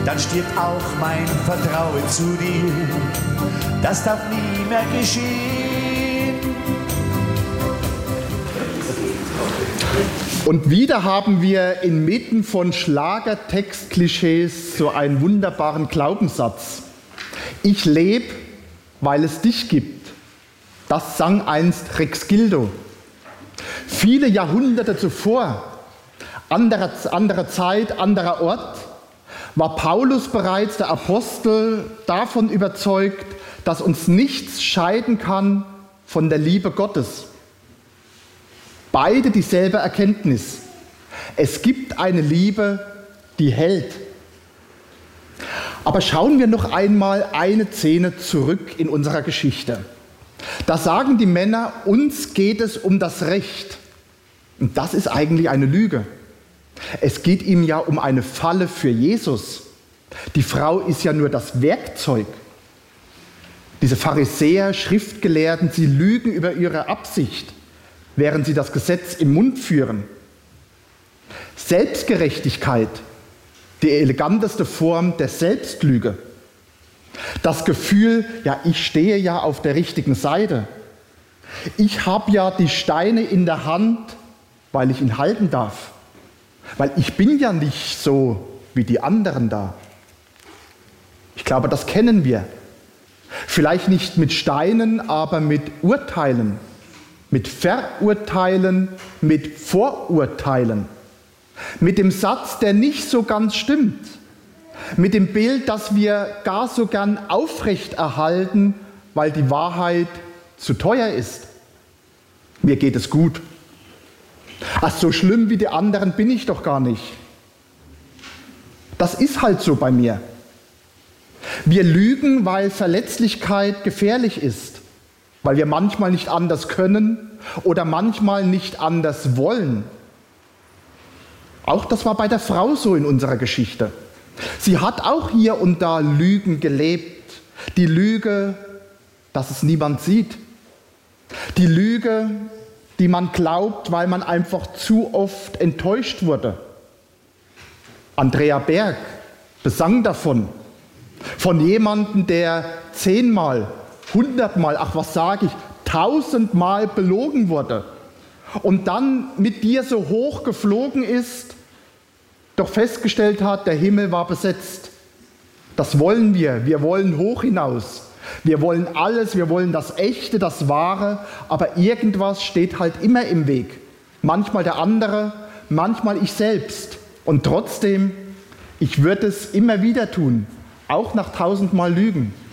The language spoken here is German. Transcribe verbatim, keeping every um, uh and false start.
dann stirbt auch mein Vertrauen zu dir. Das darf nie mehr geschehen. Und wieder haben wir inmitten von Schlagertext-Klischees so einen wunderbaren Glaubenssatz. Ich lebe, weil es dich gibt. Das sang einst Rex Gildo. Viele Jahrhunderte zuvor, anderer, anderer Zeit, anderer Ort, war Paulus bereits, der Apostel, davon überzeugt, dass uns nichts scheiden kann von der Liebe Gottes. Beide dieselbe Erkenntnis. Es gibt eine Liebe, die hält. Aber schauen wir noch einmal eine Szene zurück in unserer Geschichte. Da sagen die Männer, uns geht es um das Recht. Und das ist eigentlich eine Lüge. Es geht ihm ja um eine Falle für Jesus. Die Frau ist ja nur das Werkzeug. Diese Pharisäer, Schriftgelehrten, sie lügen über ihre Absicht, während sie das Gesetz im Mund führen. Selbstgerechtigkeit, die eleganteste Form der Selbstlüge. Das Gefühl, ja, ich stehe ja auf der richtigen Seite. Ich habe ja die Steine in der Hand, weil ich ihn halten darf. Weil ich bin ja nicht so wie die anderen da. Ich glaube, das kennen wir. Vielleicht nicht mit Steinen, aber mit Urteilen. Mit Verurteilen, mit Vorurteilen. Mit dem Satz, der nicht so ganz stimmt. Mit dem Bild, das wir gar so gern aufrechterhalten, weil die Wahrheit zu teuer ist. Mir geht es gut. Ach, so schlimm wie die anderen bin ich doch gar nicht. Das ist halt so bei mir. Wir lügen, weil Verletzlichkeit gefährlich ist, weil wir manchmal nicht anders können oder manchmal nicht anders wollen. Auch das war bei der Frau so in unserer Geschichte. Sie hat auch hier und da Lügen gelebt. Die Lüge, dass es niemand sieht. Die Lüge, die man glaubt, weil man einfach zu oft enttäuscht wurde. Andrea Berg besang davon. Von jemandem, der zehnmal, hundertmal, ach was sage ich, tausendmal belogen wurde. Und dann mit dir so hoch geflogen ist, doch festgestellt hat, der Himmel war besetzt. Das wollen wir. Wir wollen hoch hinaus. Wir wollen alles, wir wollen das Echte, das Wahre, aber irgendwas steht halt immer im Weg. Manchmal der andere, manchmal ich selbst. Und trotzdem, ich würde es immer wieder tun, auch nach tausendmal Lügen.